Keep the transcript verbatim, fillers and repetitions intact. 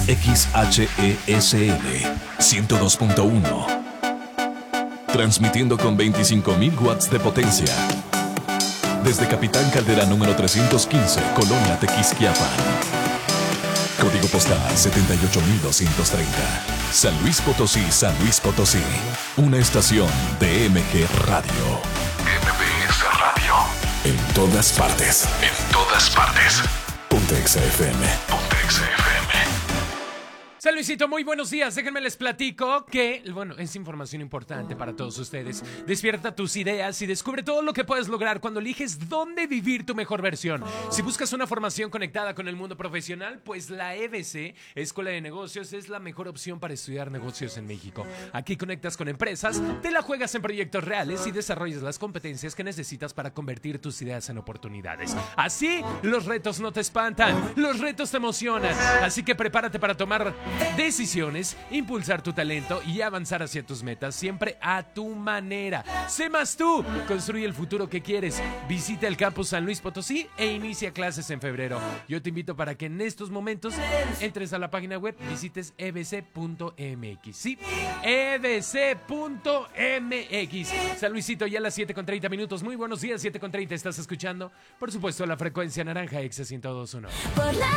X H E S L ciento dos punto uno. Transmitiendo con veinticinco mil watts de potencia. Desde Capitán Caldera número trescientos quince, Colonia Tequisquiapan. Código postal setenta y ocho mil doscientos treinta. San Luis Potosí, San Luis Potosí. Una estación de M G Radio. M B S Radio. En todas partes. En todas partes. Ponte X F M. Ponte X F M. San Luisito, muy buenos días. Déjenme les platico que, bueno, es información importante para todos ustedes. Despierta tus ideas y descubre todo lo que puedes lograr cuando eliges dónde vivir tu mejor versión. Si buscas una formación conectada con el mundo profesional, pues la E B C, Escuela de Negocios, es la mejor opción para estudiar negocios en México. Aquí conectas con empresas, te la juegas en proyectos reales y desarrollas las competencias que necesitas para convertir tus ideas en oportunidades. Así, los retos no te espantan, los retos te emocionan. Así que prepárate para tomar decisiones, impulsar tu talento y avanzar hacia tus metas, siempre a tu manera. Sé más tú, construye el futuro que quieres. Visita el campus San Luis Potosí e inicia clases en febrero. Yo te invito para que en estos momentos entres a la página web, visites e b c punto m x. Sí, e b c punto m x. San Luisito, ya a las siete con treinta minutos. Muy buenos días, siete con treinta. Estás escuchando, por supuesto, la frecuencia naranja X ciento dos punto uno.